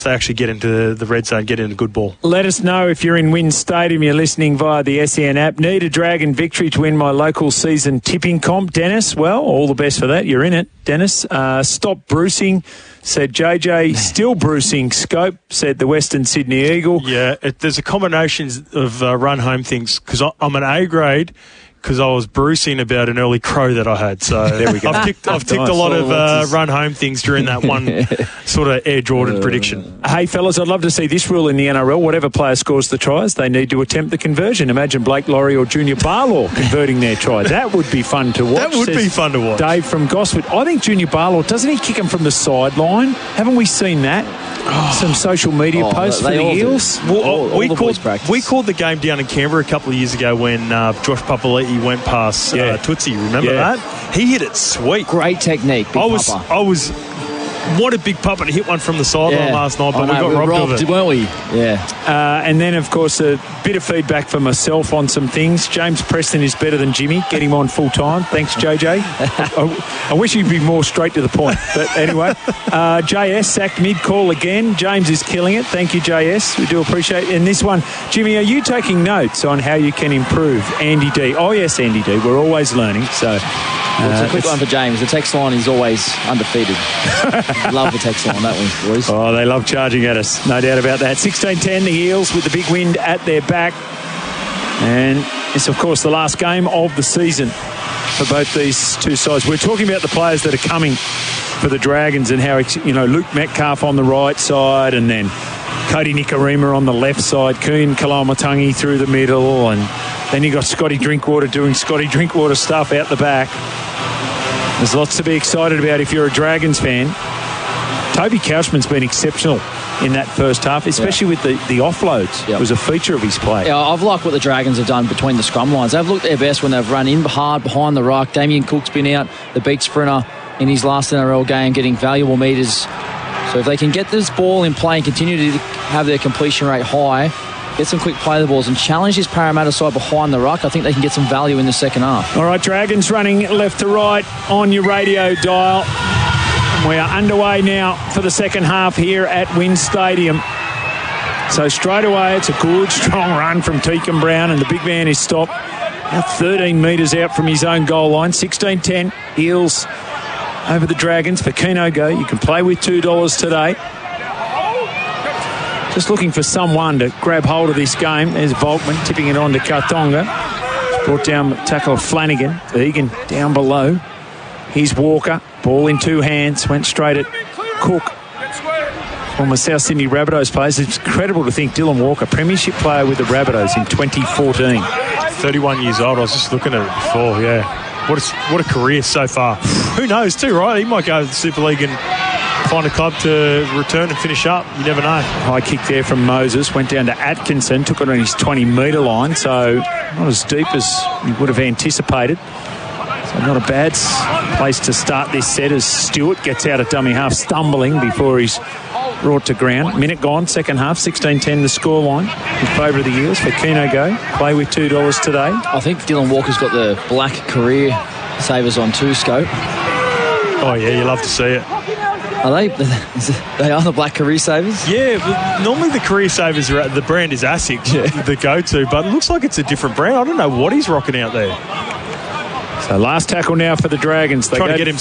They actually get into the red zone, get in a good ball. Let us know if you're in WIN Stadium, you're listening via the SEN app. Need a Dragon victory to win my local season tipping comp. Dennis, well, all the best for that. You're in it, Dennis. Stop bruising, said JJ. Still bruising, Scope, said the Western Sydney Eagle. Yeah, there's a combination of run-home things, because I'm an A grade, because I was bruising about an early crow that I had. So there we go. I've ticked a lot of run-home things during that one sort of Air Jordan prediction. Hey, fellas, I'd love to see this rule in the NRL. Whatever player scores the tries, they need to attempt the conversion. Imagine Blake Laurie or Junior Barlaw converting their try. That would be fun to watch. That would be fun to watch. Dave from Gosford. I think Junior Barlaw, doesn't he kick him from the sideline? Haven't we seen that? Some social media posts for the Eels. Well, we called the game down in Canberra a couple of years ago when Josh Papali'i went past Tootsie. Remember that? He hit it sweet. Great technique. I was what a big puppet to hit one from the sideline last night, but we got robbed of it. Weren't we? Yeah. And then, of course, a bit of feedback for myself on some things. James Preston is better than Jimmy. Get him on full time. Thanks, JJ. I wish he'd be more straight to the point. But anyway, JS sacked mid-call again. James is killing it. Thank you, JS. We do appreciate it. And this one, Jimmy, are you taking notes on how you can improve? Andy D. Oh, yes, Andy D. We're always learning. So... it's a quick one for James. The text line is always undefeated. Love the text line, that one, boys. Oh, they love charging at us. No doubt about that. 16-10, the Eels with the big wind at their back. And it's, of course, the last game of the season for both these two sides. We're talking about the players that are coming for the Dragons and how, Luke Metcalf on the right side and then Cody Nikorima on the left side, Kuhn Kalamatangi through the middle, and then you got Scotty Drinkwater doing Scotty Drinkwater stuff out the back. There's lots to be excited about if you're a Dragons fan. Toby Couchman's been exceptional in that first half, especially with the offloads. It was a feature of his play. Yeah, I've liked what the Dragons have done between the scrum lines. They've looked their best when they've run in hard behind the ruck. Damien Cook's been out, the beat sprinter, in his last NRL game, getting valuable metres. So if they can get this ball in play and continue to have their completion rate high, get some quick play the balls and challenge this Parramatta side behind the ruck, I think they can get some value in the second half. All right, Dragons running left to right on your radio dial. We are underway now for the second half here at WIN Stadium. So straight away, it's a good, strong run from Teakin Brown, and the big man is stopped about 13 metres out from his own goal line. 16-10, Eels over the Dragons for Keno Go. You can play with $2 today. Just looking for someone to grab hold of this game. There's Volkman tipping it on to Kartonga. Brought down tackle of Flanagan. Egan down below. Here's Walker. Ball in two hands. Went straight at Cook. Former South Sydney Rabbitohs players. It's incredible to think Dylan Walker, premiership player with the Rabbitohs in 2014. 31 years old. I was just looking at it before, What a career so far. Who knows too, right? He might go to the Super League and find a club to return and finish up. You never know. High kick there from Moses. Went down to Atkinson. Took it on his 20-metre line. So not as deep as you would have anticipated. So not a bad place to start this set as Stewart gets out of dummy half, stumbling before he's brought to ground. Minute gone, second half, 16-10 the scoreline in favour of the Eels for Keno Go. Play with $2 today. I think Dylan Walker's got the black career savers on too, Scope. Oh, yeah, you love to see it. Are they are the black career savers? Yeah, but normally the career savers are the brand is ASICS, the go-to, but it looks like it's a different brand. I don't know what he's rocking out there. So last tackle now for the Dragons. They trying to get him